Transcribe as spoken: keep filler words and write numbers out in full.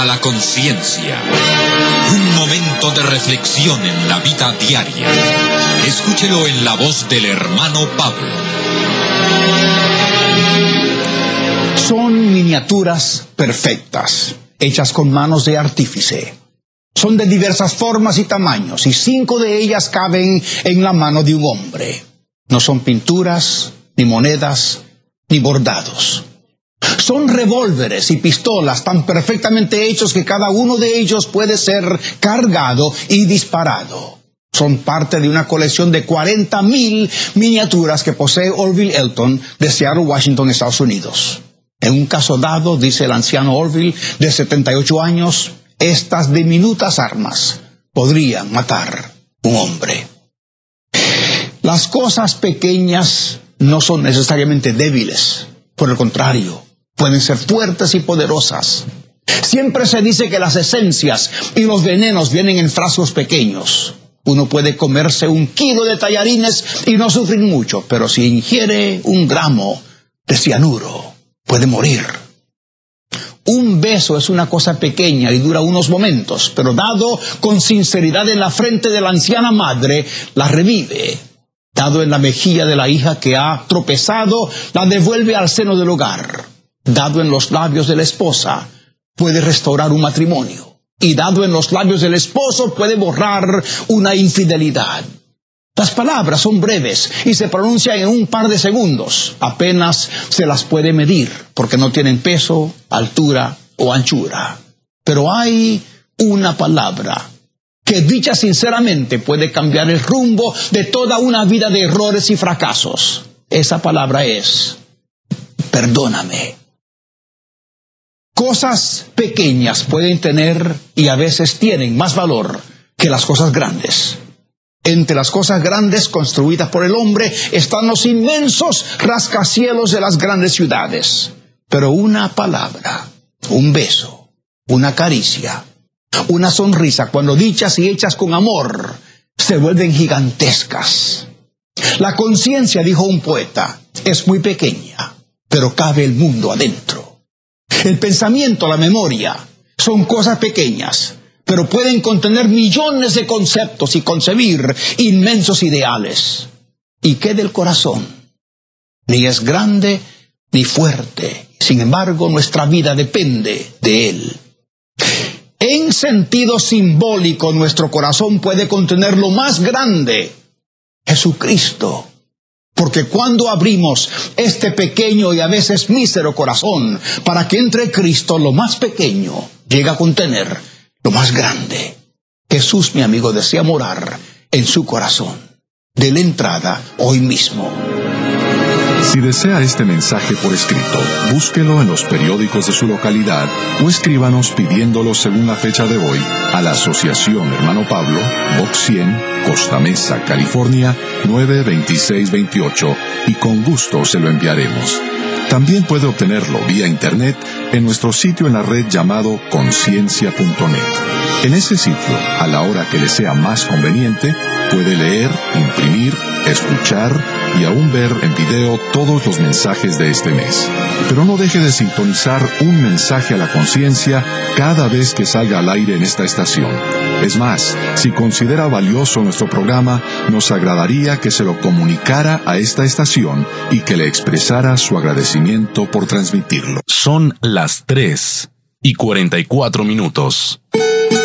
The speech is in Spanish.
A la conciencia. Un momento de reflexión en la vida diaria. Escúchelo en la voz del hermano Pablo. Son miniaturas perfectas, hechas con manos de artífice. Son de diversas formas y tamaños, y cinco de ellas caben en la mano de un hombre. No son pinturas, ni monedas, ni bordados. Son revólveres y pistolas tan perfectamente hechos que cada uno de ellos puede ser cargado y disparado. Son parte de una colección de cuarenta mil miniaturas que posee Orville Elton de Seattle, Washington, Estados Unidos. En un caso dado, dice el anciano Orville, de setenta y ocho años, estas diminutas armas podrían matar un hombre. Las cosas pequeñas no son necesariamente débiles. Por el contrario, pueden ser fuertes y poderosas. Siempre se dice que las esencias y los venenos vienen en frascos pequeños. Uno puede comerse un kilo de tallarines y no sufrir mucho, pero si ingiere un gramo de cianuro, puede morir. Un beso es una cosa pequeña y dura unos momentos, pero dado con sinceridad en la frente de la anciana madre, la revive. Dado en la mejilla de la hija que ha tropezado, la devuelve al seno del hogar. Dado en los labios de la esposa, puede restaurar un matrimonio. Y dado en los labios del esposo, puede borrar una infidelidad. Las palabras son breves y se pronuncian en un par de segundos. Apenas se las puede medir, porque no tienen peso, altura o anchura. Pero hay una palabra que, dicha sinceramente, puede cambiar el rumbo de toda una vida de errores y fracasos. Esa palabra es: perdóname. Cosas pequeñas pueden tener y a veces tienen más valor que las cosas grandes. Entre las cosas grandes construidas por el hombre están los inmensos rascacielos de las grandes ciudades. Pero una palabra, un beso, una caricia, una sonrisa, cuando dichas y hechas con amor, se vuelven gigantescas. La conciencia, dijo un poeta, es muy pequeña, pero cabe el mundo adentro. El pensamiento, la memoria, son cosas pequeñas, pero pueden contener millones de conceptos y concebir inmensos ideales. ¿Y qué del corazón? Ni es grande ni fuerte. Sin embargo, nuestra vida depende de él. En sentido simbólico, nuestro corazón puede contener lo más grande, Jesucristo. Porque cuando abrimos este pequeño y a veces mísero corazón para que entre Cristo, lo más pequeño llega a contener lo más grande. Jesús, mi amigo, desea morar en su corazón. Dele entrada hoy mismo. Si desea este mensaje por escrito, búsquelo en los periódicos de su localidad o escríbanos pidiéndolo según la fecha de hoy a la Asociación Hermano Pablo, Box cien, Costa Mesa, California, nueve veintiséis veintiocho, y con gusto se lo enviaremos. También puede obtenerlo vía internet en nuestro sitio en la red llamado conciencia punto net. En ese sitio, a la hora que le sea más conveniente, puede leer, imprimir, escuchar y aún ver en video todos los mensajes de este mes. Pero no deje de sintonizar un mensaje a la conciencia cada vez que salga al aire en esta estación. Es más, si considera valioso nuestro programa, nos agradaría que se lo comunicara a esta estación y que le expresara su agradecimiento por transmitirlo. Son las tres y cuarenta y cuatro minutos.